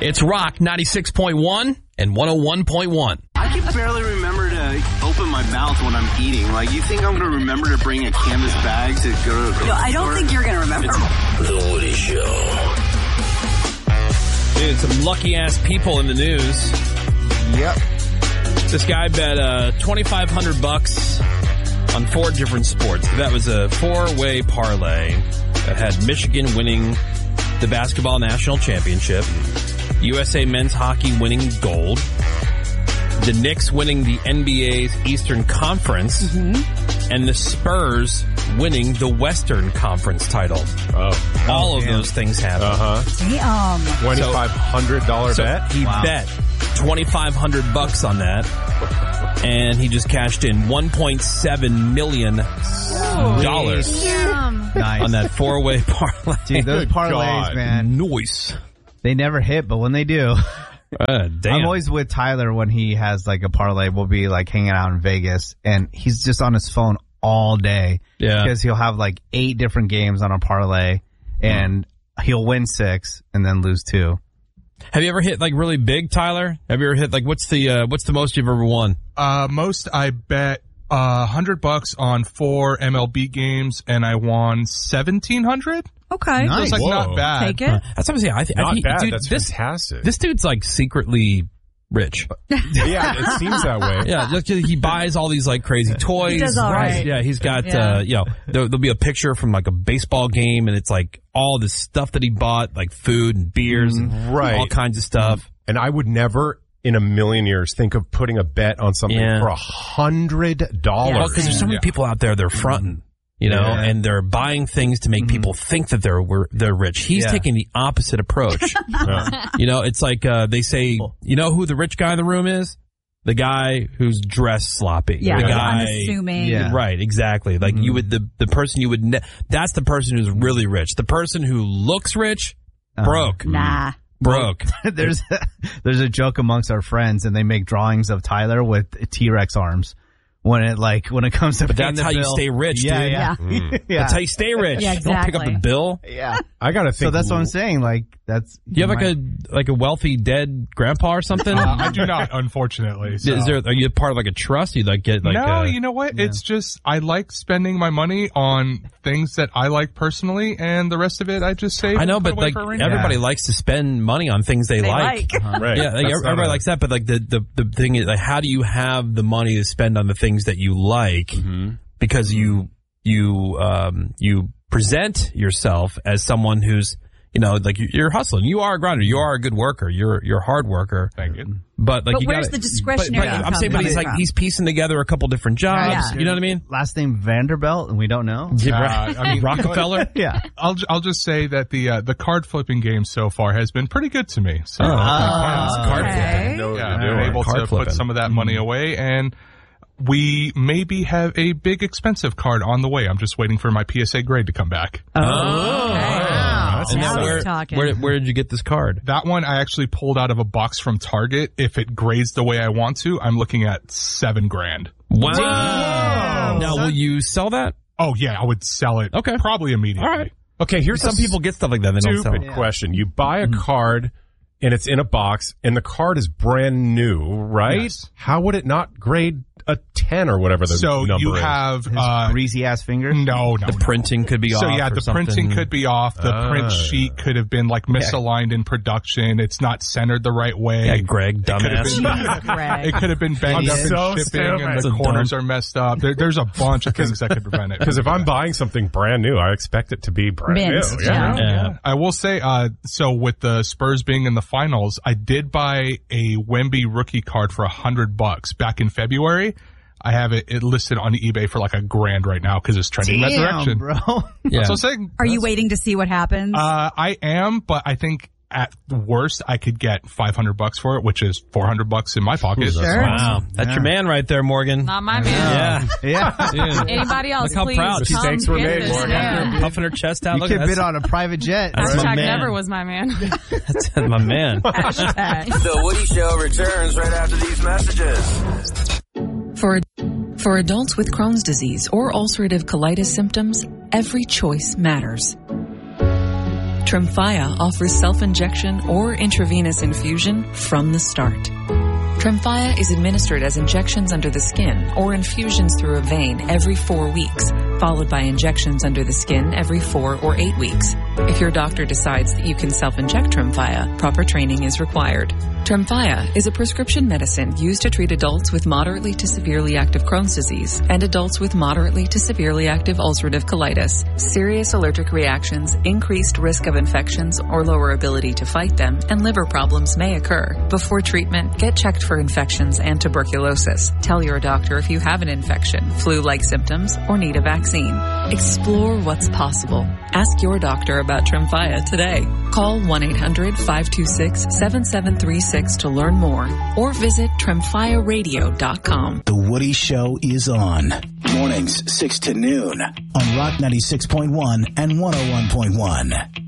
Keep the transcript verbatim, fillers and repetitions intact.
It's Rock ninety-six point one and one oh one point one. I can barely remember to open my mouth when I'm eating. Like, you think I'm going to remember to bring a canvas bag to go to the No, I don't think you're going to remember. It's The Woody Show. Dude, some lucky-ass people in the news. Yep. This guy bet uh, twenty-five hundred bucks on four different sports. That was a four-way parlay that had Michigan winning the basketball national championship, U S A men's hockey winning gold, the Knicks winning the N B A's Eastern Conference, mm-hmm. and the Spurs winning the Western Conference title. Oh. All oh, of damn. those things happened. Uh-huh. Damn. twenty-five hundred dollars so, bet? So he wow. bet twenty-five hundred bucks on that, and he just cashed in one point seven million dollars Nice. on that four-way parlay. Dude, those Good parlays, God. man, Noise. they never hit, but when they do, Uh, damn. I'm always with Tyler when he has like a parlay. We'll be like hanging out in Vegas, and he's just on his phone all day. Yeah. Because he'll have like eight different games on a parlay, and he'll win six and then lose two. Have you ever hit like really big, Tyler? Have you ever hit like what's the uh, what's the most you've ever won? Uh, most I bet a uh, hundred bucks on four M L B games, and I won seventeen hundred. Okay. Nice. So it's like Whoa. not bad. Take it. That's what I'm saying. I think Not I think, bad. dude, That's this fantastic. this dude's like secretly rich. yeah, it seems that way. Yeah, just, he buys all these like crazy toys. He does all right. Yeah, he's got Yeah. uh, you know there, there'll be a picture from like a baseball game, and it's like all this stuff that he bought, like food and beers, and Right. all kinds of stuff. And I would never in a million years think of putting a bet on something Yeah. for a hundred dollars. Well, because there's so many Yeah. people out there, they're fronting. You know, Yeah. and they're buying things to make mm-hmm. people think that they're they're rich. He's Yeah. taking the opposite approach. Yeah. You know, it's like uh, they say, you know who the rich guy in the room is? The guy who's dressed sloppy. Yeah. The Like guy, unassuming. Yeah. Right, exactly. Like Mm-hmm. you would, the, the person you would, ne- that's the person who's really rich. The person who looks rich, Uh-huh. broke. Nah. Broke. there's there's a joke amongst our friends, and they make drawings of Tyler with T-Rex arms. When it like when it comes to But paying that's the how you bill. stay rich, yeah, dude. Yeah, Mm. yeah. That's how you stay rich. Yeah, Don't pick up the exactly. bill. yeah. I gotta think. So that's what I'm saying. Like that's. Do you have like a like a wealthy dead grandpa or something? Uh, I do not, unfortunately. So. Is there? Are you part of like a trust? You like get like? no, uh, you know what? It's just I like spending my money on things that I like personally, and the rest of it I just save. I know, and put but away like for a rainy everybody day. likes to spend money on things they, They like. like. Uh-huh. Right. Yeah, like, That's not everybody a- likes that, but like the, the the thing is, like, how do you have the money to spend on the things that you like? Mm-hmm. Because you you um you present yourself as someone who's, you know, like you- you're hustling. You are a grinder. You are a good worker. You're you're a hard worker. Thank you. But like, But you where's gotta, the discretionary But, but income I'm saying, but he's coming like from? he's piecing together a couple different jobs. Yeah. You know what I mean? last name Vanderbilt, and we don't know. Yeah, Uh, right. I mean, Rockefeller. Yeah. I'll ju- I'll just say that the uh, the card flipping game so far has been pretty good to me. So Oh, Uh, card okay. flipping. know what yeah, you're I've doing. been able Card to flipping. put some of that money away, and we maybe have a big expensive card on the way. I'm just waiting for my P S A grade to come back. Oh, Wow. that's And Now now he's where, talking. where where did you get this card? That one I actually pulled out of a box from Target. If it grades the way I want to, I'm looking at seven grand. Wow. Now, will you sell that? Oh yeah, I would sell it. Okay. Probably immediately. All right. Okay, here's Some a people get stuff like that. They don't sell stupid it. question. You buy a card and it's in a box and the card is brand new, right? Yes. How would it not grade a ten or whatever the So number you is? have His uh, greasy ass fingers. no, no, The no. printing could be So off. yeah, or the something. printing could be off. The Ah. print sheet could have been like misaligned in production. It's not centered the right way. Yeah, Greg, dumbass. Jeez, Greg. It could have been banged up in so shipping, stupid. and That's the a corners dumb- are messed up. There, there's a bunch of things that could prevent it. Because if I'm buying something brand new, I expect it to be brand Mint, new. yeah. Yeah. I will say, uh, so with the Spurs being in the finals, I did buy a Wemby rookie card for a hundred bucks back in February. I have it, it listed on eBay for like a grand right now because it's trending Damn, that direction. bro. Yeah. So saying, Are you waiting to see what happens? uh, I am, but I think at the worst I could get five hundred bucks for it, which is four hundred bucks in my pocket. Sure. Wow. That's your man right there, Morgan. Not my man. Yeah. Yeah. Dude. Anybody else, Look how please proud. come Mistakes were get made, this Morgan. man. Puffing her chest out. You Look, could that's, bid on a private jet. That's my Hashtag man. never was my man. that's my man. Hashtag. The Woody Show returns right after these messages. For, for adults with Crohn's disease or ulcerative colitis symptoms, every choice matters. Tremfya offers self-injection or intravenous infusion from the start. Tremfya is administered as injections under the skin or infusions through a vein every four weeks, followed by injections under the skin every four or eight weeks. If your doctor decides that you can self-inject Tremfya, proper training is required. Tremfya is a prescription medicine used to treat adults with moderately to severely active Crohn's disease and adults with moderately to severely active ulcerative colitis. Serious allergic reactions, increased risk of infections or lower ability to fight them, and liver problems may occur. Before treatment, get checked for infections and tuberculosis. Tell your doctor if you have an infection, flu-like symptoms, or need a vaccine. Explore what's possible. Ask your doctor about Tremfya today. Call one eight hundred five two six seven seven three six to learn more or visit tremfya radio dot com. The Woody Show is on. Mornings six to noon on Rock ninety-six point one and one oh one point one.